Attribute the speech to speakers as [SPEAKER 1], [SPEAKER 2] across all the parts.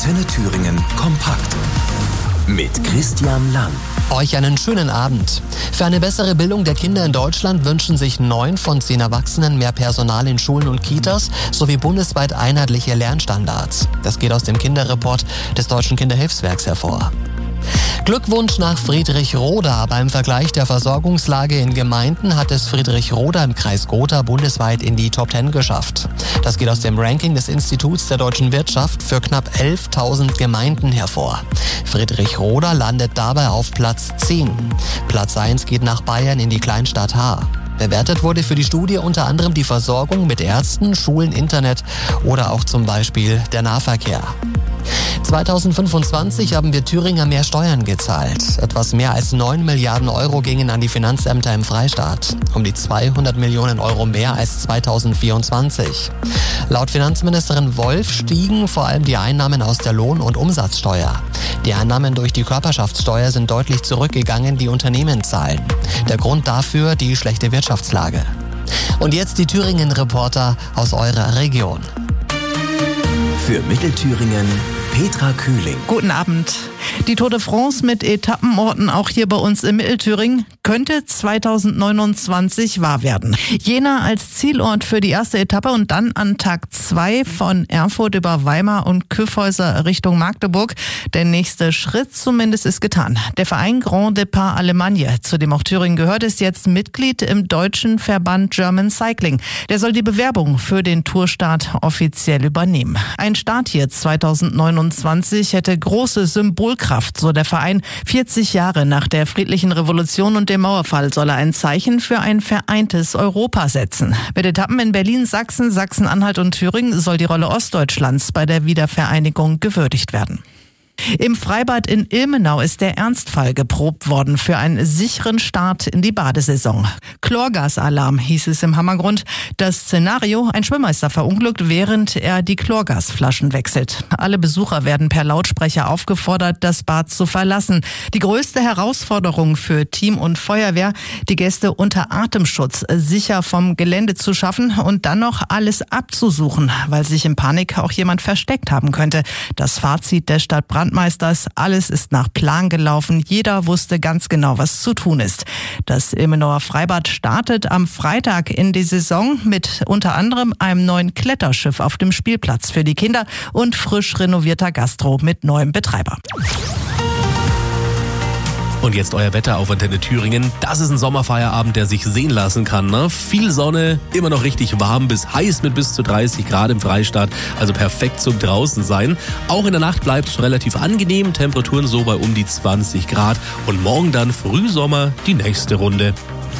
[SPEAKER 1] Antenne Thüringen kompakt mit Christian Lang.
[SPEAKER 2] Euch einen schönen Abend. Für eine bessere Bildung der Kinder in Deutschland wünschen sich 9 von 10 Erwachsenen mehr Personal in Schulen und Kitas sowie bundesweit einheitliche Lernstandards. Das geht aus dem Kinderreport des Deutschen Kinderhilfswerks hervor. Glückwunsch nach Friedrichroda. Beim Vergleich der Versorgungslage in Gemeinden hat es Friedrichroda im Kreis Gotha bundesweit in die Top 10 geschafft. Das geht aus dem Ranking des Instituts der deutschen Wirtschaft für knapp 11.000 Gemeinden hervor. Friedrichroda landet dabei auf Platz 10. Platz 1 geht nach Bayern in die Kleinstadt Haar. Bewertet wurde für die Studie unter anderem die Versorgung mit Ärzten, Schulen, Internet oder auch zum Beispiel der Nahverkehr. 2025 haben wir Thüringer mehr Steuern gezahlt. Etwas mehr als 9 Milliarden Euro gingen an die Finanzämter im Freistaat. Um die 200 Millionen Euro mehr als 2024. Laut Finanzministerin Wolf stiegen vor allem die Einnahmen aus der Lohn- und Umsatzsteuer. Die Einnahmen durch die Körperschaftssteuer sind deutlich zurückgegangen, die Unternehmen zahlen. Der Grund dafür die schlechte Wirtschaftslage. Und jetzt die Thüringen-Reporter aus eurer Region.
[SPEAKER 1] Für Mittelthüringen Petra Kühling.
[SPEAKER 3] Guten Abend. Die Tour de France mit Etappenorten auch hier bei uns in Mittelthüringen könnte 2029 wahr werden. Jena als Zielort für die erste Etappe und dann an Tag 2 von Erfurt über Weimar und Kyffhäuser Richtung Magdeburg. Der nächste Schritt zumindest ist getan. Der Verein Grand Départ Allemagne, zu dem auch Thüringen gehört, ist jetzt Mitglied im deutschen Verband German Cycling. Der soll die Bewerbung für den Tourstart offiziell übernehmen. Ein Start hier 2029 hätte große Symbolkraft, so der Verein. 40 Jahre nach der friedlichen Revolution und dem Mauerfall soll er ein Zeichen für ein vereintes Europa setzen. Mit Etappen in Berlin, Sachsen, Sachsen-Anhalt und Thüringen soll die Rolle Ostdeutschlands bei der Wiedervereinigung gewürdigt werden. Im Freibad in Ilmenau ist der Ernstfall geprobt worden für einen sicheren Start in die Badesaison. Chlorgasalarm hieß es im Hammergrund. Das Szenario: ein Schwimmmeister verunglückt, während er die Chlorgasflaschen wechselt. Alle Besucher werden per Lautsprecher aufgefordert, das Bad zu verlassen. Die größte Herausforderung für Team und Feuerwehr: die Gäste unter Atemschutz sicher vom Gelände zu schaffen und dann noch alles abzusuchen, weil sich in Panik auch jemand versteckt haben könnte. Das Fazit der Stadt Brandmeisters: alles ist nach Plan gelaufen. Jeder wusste ganz genau, was zu tun ist. Das Ilmenauer Freibad startet am Freitag in die Saison mit unter anderem einem neuen Kletterschiff auf dem Spielplatz für die Kinder und frisch renovierter Gastro mit neuem Betreiber.
[SPEAKER 4] Und jetzt euer Wetter auf Antenne Thüringen. Das ist ein Sommerfeierabend, der sich sehen lassen kann, ne? Viel Sonne, immer noch richtig warm bis heiß mit bis zu 30 Grad im Freistaat. Also perfekt zum draußen sein. Auch in der Nacht bleibt es relativ angenehm. Temperaturen so bei um die 20 Grad. Und morgen dann Frühsommer die nächste Runde.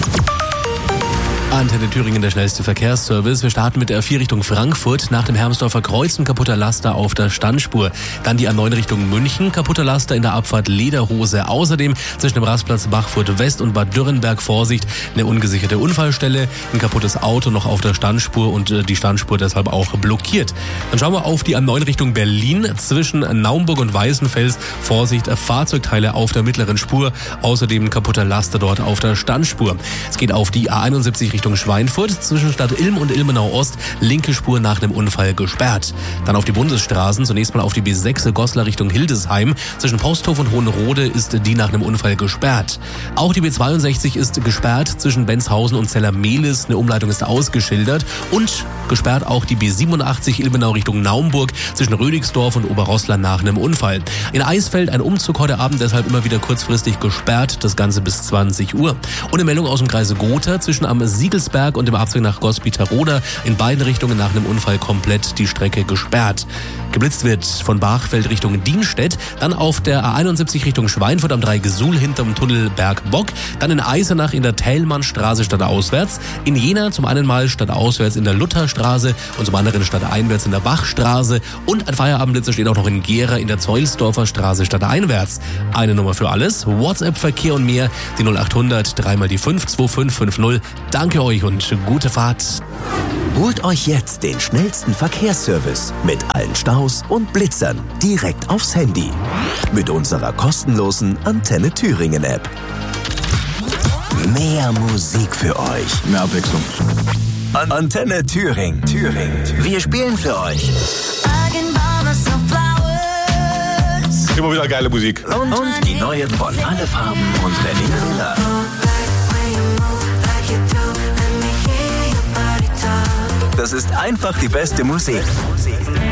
[SPEAKER 4] Antenne Thüringen, der schnellste Verkehrsservice. Wir starten mit der A4 Richtung Frankfurt. Nach dem Hermsdorfer Kreuz ein kaputter Laster auf der Standspur. Dann die A9 Richtung München, kaputter Laster in der Abfahrt Lederhose. Außerdem zwischen dem Rastplatz Bachfurt West und Bad Dürrenberg Vorsicht, eine ungesicherte Unfallstelle, ein kaputtes Auto noch auf der Standspur und die Standspur deshalb auch blockiert. Dann schauen wir auf die A9 Richtung Berlin. Zwischen Naumburg und Weißenfels Vorsicht, Fahrzeugteile auf der mittleren Spur. Außerdem ein kaputter Laster dort auf der Standspur. Es geht auf die A71 Richtung Schweinfurt, zwischen Stadt Ilm und Ilmenau Ost, linke Spur nach einem Unfall gesperrt. Dann auf die Bundesstraßen, zunächst mal auf die B6 Goslar Richtung Hildesheim, zwischen Posthof und Hohenrode ist die nach einem Unfall gesperrt. Auch die B62 ist gesperrt, zwischen Benzhausen und Zellermehlis, eine Umleitung ist ausgeschildert und gesperrt auch die B87 Ilmenau Richtung Naumburg, zwischen Rönigsdorf und Oberroßland nach einem Unfall. In Eisfeld ein Umzug heute Abend, deshalb immer wieder kurzfristig gesperrt, das Ganze bis 20 Uhr. Und eine Meldung aus dem Kreise Gotha, zwischen am Siegelsberg und dem Abzweig nach Gospitaroda, in beiden Richtungen nach einem Unfall komplett die Strecke gesperrt. Geblitzt wird von Bachfeld Richtung Dienstedt, dann auf der A71 Richtung Schweinfurt am Dreigesuhl hinterm Tunnel Bergbock, dann in Eisenach in der Thälmannstraße stadtauswärts, in Jena zum einen mal stadtauswärts in der Lutherstraße und zum anderen stadteinwärts in der Bachstraße und ein Feierabendblitzer steht auch noch in Gera in der Zeulsdorfer Straße stadteinwärts. Eine Nummer für alles, WhatsApp-Verkehr und mehr, die 0800 3 mal die 5 2550. Danke euch und gute Fahrt.
[SPEAKER 1] Holt euch jetzt den schnellsten Verkehrsservice mit allen Staus und Blitzern direkt aufs Handy. Mit unserer kostenlosen Antenne Thüringen App. Mehr Musik für euch.
[SPEAKER 5] Mehr Abwechslung.
[SPEAKER 1] Antenne Thüringen. Wir spielen für euch.
[SPEAKER 6] I can buy myself flowers.
[SPEAKER 5] immer wieder geile Musik.
[SPEAKER 1] Und die neuen von Alle Farben und René Müller. Das ist einfach die beste Musik.